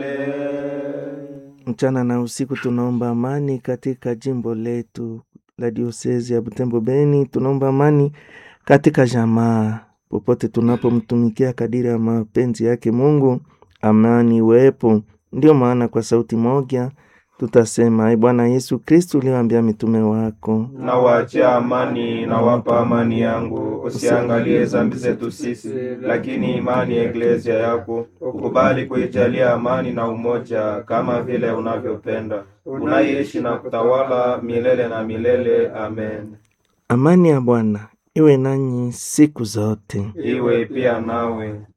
Mchana na usiku tunaomba amani katika jimbo letu la diosezi ya Butembo Beni. Tunaomba amani katika jamaa popote tunapomtumikia kadiri ya mapenzi yake Mungu, amani wepo. Ndio maana kwa sauti moja tutasema: Bwana Yesu Kristo uliwaambia mitume wako, na waachia amani na wapa amani yangu, usiangalie dhambi zetu sisi, lakini imani ya Eklesia yako. Ukubali kuijalia amani na umoja kama vile unavyopenda, unaishi na kutawala milele na milele. Amen. Amani ya Bwana iwe nanyi siku zote. Iwe pia nawe.